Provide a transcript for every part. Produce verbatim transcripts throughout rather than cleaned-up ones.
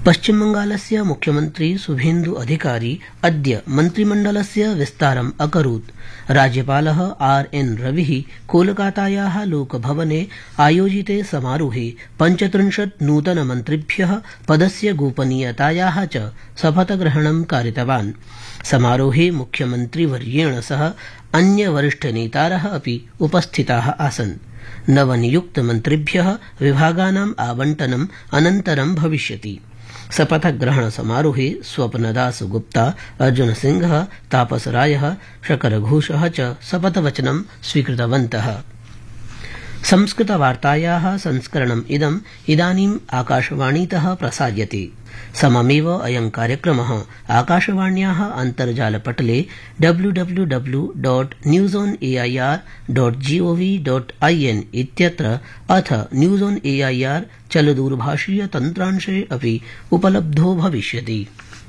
पश्चिमबंगालस्य मुख्यमन्त्री शुभेन्दु अधिकारी अद्य मन्त्रिमण्डलस्य विस्तारम् अकरोत्। राज्यपालः आर् एन् रविः कोलकातायाः लोकभवने आयोजिते समारोहे पञ्चत्रिंशत् नूतनमन्त्रिभ्यः पदस्य गोपनीयतायाः च शपथग्रहणं कारितवान्। समारोहे मुख्यमन्त्रिवर्येण सह अन्य वरिष्ठनेतारः अपि उपस्थिताः आसन्। नवनियुक्तमन्त्रिभ्यः विभागानाम् आवण्टनम् अनन्तरं भविष्यति। शपथग्रहण समारोहे स्वप्नदास गुप्ता, अर्जुन सिंह, तापस रायः, शकर घोषः च शपथवचनं स्वीकृतवन्तः। संस्कृतवार्तायाः संस्करणम् इदम् इदानीम् आकाशवाणीतः प्रसार्यते। सममेव अयं कार्यक्रमः आकाशवाण्याः अन्तर्जालपटले W W W dot news on A I R dot gov dot I N इत्यत्र अथ news on A I R चलदूरभाषीय तन्त्रांशे अपि उपलब्धो भविष्यति।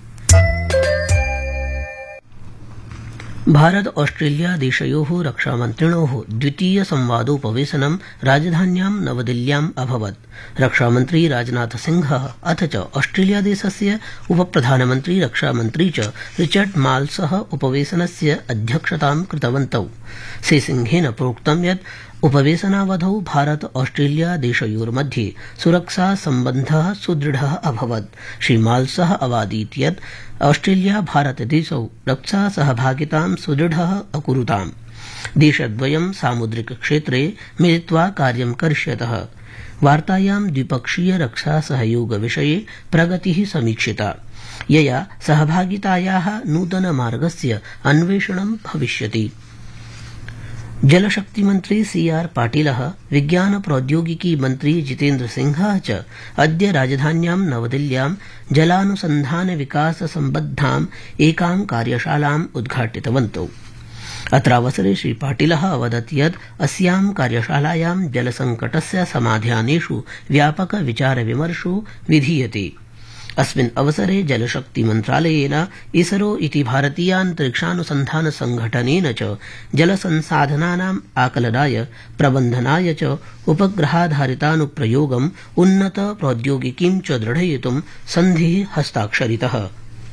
भारत ऑस्ट्रेलिया देशयोः रक्षामन्त्रिणोः द्वितीय संवादोपवेशनं राजधान्यां नवदिल्ल्याम् अभवत्। रक्षामन्त्री राजनाथ सिंहः अथ च ऑस्ट्रेलिया देशस्य उपप्रधानमन्त्री रक्षामन्त्री च रिचर्ड माल्सः उपवेशनस्य अध्यक्षतां कृतवन्तौ। श्रीसिंहेन प्रोक्तं यत् उपवेशनावधौ भारत ऑस्ट्रेलिया देशयोर्मध्ये सुरक्षा सम्बन्धः सुदृढः अभवत्। श्रीमाल्सः अवादीत् यत् ऑस्ट्रेलिया भारतदेशौ रक्षा सहभागितां सुदृढः अकुरुताम्। देशद्वयं सामुद्रिक क्षेत्रे मिलित्वा कार्यं करिष्यतः। वार्तायां द्विपक्षीय रक्षा सहयोग विषये प्रगतिः समीक्षिता, यया सहभागितायाः नूतनमार्गस्य अन्वेषणं भविष्यति। जलशक्तिमन्त्री सी आर पाटिलः, विज्ञान प्रौद्योगिकी मन्त्री जितेन्द्र सिंहः च अद्य राजधान्यां नवदिल्ल्यां जलानुसन्धान विकास सम्बद्धाम् एकां कार्यशालाम् उद्घाटितवन्तौ। अत्रावसरे श्री पाटिलः अवदत् यत् अस्यां कार्यशालायां जलसंकटस्य समाधानेषु व्यापक विचारविमर्शो विधीयते। अस्मिन् अवसरे जलशक्तिमन्त्रालयेन इसरो इति भारतीयान्तरिक्षानुसन्धान संघटनेन च जलसंसाधनानाम् आकलनाय प्रबन्धनाय च उपग्रहाधारितानुप्रयोगम् उन्नत प्रौद्योगिकीं च दृढयितुं सन्धिः हस्ताक्षरितः।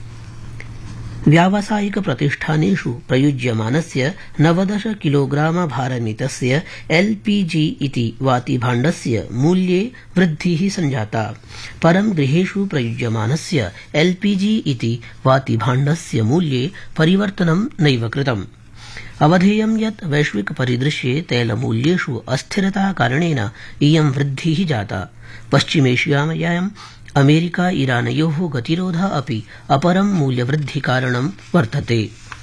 व्यावसायिक प्रतिष्ठानेषु प्रयुज्यमानस्य नवदश किलोग्राम भारमितस्य एल पी जी इति वातिभाण्डस्य मूल्ये वृद्धिः सञ्जाता। परं गृहेषु प्रयुज्यमानस्य एल पी जी इति वातिभाण्डस्य मूल्ये परिवर्तनं नैव कृतम्। अवधेयं यत् वैश्विक परिदृश्ये तैलमूल्येषु अस्थिरताकारणेन इयं वृद्धिः जाता। पश्चिमेशियायां अमेरिका ईरानयोः गतिरोधः अपि अपरं मूल्यवृद्धिकारणं वर्तते।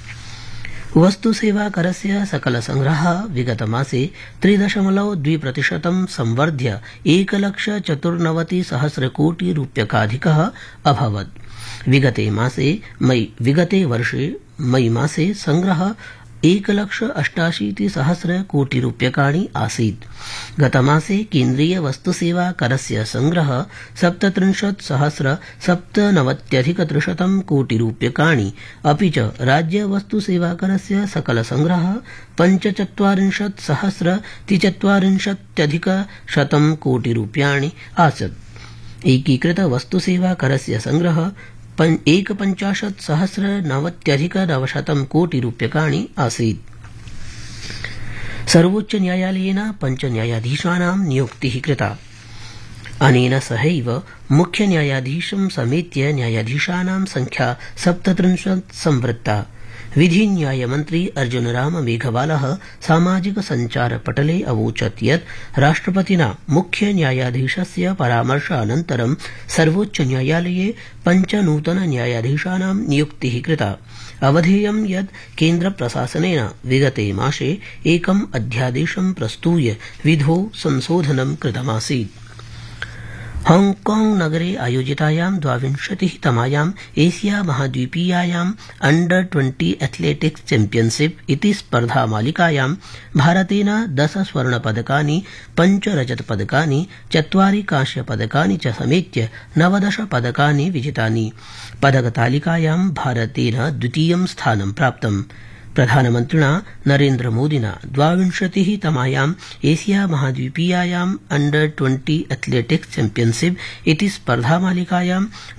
वस्तुसेवाकरस्य सकलसंग्रहः विगतमासे त्रिदशमलव द्वि प्रतिशतं संवर्ध्य एकलक्ष चतुर्नवति सहस्रकोटि रूप्यकाधिकः अभवत्। विगते मासे मई विगते वर्षे मई मासे संग्रहः एकलक्ष अष्टाशीति सहस्र कोटि रूप्यकाणि आसीत्। गतमासे केन्द्रीय वस्तुसेवा करस्य संग्रहः सप्तत्रिंशत् सहस्र सप्तनवत्यधिक त्रिशतं कोटि रूप्यकाणि, अपि च राज्य वस्तुसेवाकरस्य सकल संग्रहः पञ्चचत्वारिंशत् सहस्र त्रिचत्वारिंशत्यधिक शतं कोटि रूप्याणि आसीत्। एकीकृत वस्तुसेवाकरस्य संग्रहः एकपञ्चाशत् सहस्र नवत्यधिक नवशतं कोटि रूप्यकाणि आसीत्। सर्वोच्च न्यायालयेन पञ्च न्यायाधीशानां नियुक्तिः कृता। अनेन सहैव मुख्य न्यायाधीशं समेत्य न्यायाधीशानां संख्या सप्तत्रिंशत् संवृत्ता। विधि न्यायमन्त्री अर्जुनराम मेघवालः सामाजिक सञ्चारपटले अवोचत् यत् राष्ट्रपतिना मुख्य न्यायाधीशस्य परामर्शानन्तरं सर्वोच्च न्यायालये पञ्च नूतन न्यायाधीशानां नियुक्तिः कृता। अवधेयं यत् केन्द्रप्रशासनेन विगते मासे एकम् अध्यादेशं प्रस्तूय विधौ संशोधनं कृतमासीत्। हांगकांग नगरे आयोजितायां द्वाविंशतितमायाम् Asia महाद्वीपीयायाम् under twenty athletics championship इति स्पर्धामालिकायां भारतेन दश स्वर्णपदकानि, पञ्च रजतपदकानि, चत्वारि कांस्यपदकानि च समेत्य नवदश पदकानि विजितानि। पदकतालिकायां भारतेन द्वितीयं स्थानं प्राप्तम्। प्रधानमन्त्रिणा नरेन्द्रमोदिना द्वाविंशतितमायाम् Asia महाद्वीपीयायाम् under twenty athletics championship इति स्पर्धामालिकायां